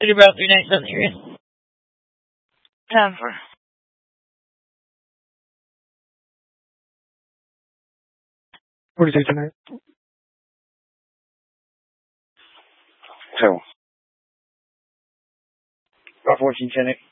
It's about 3 nights on the area. Time for. What is it tonight? So. 14 10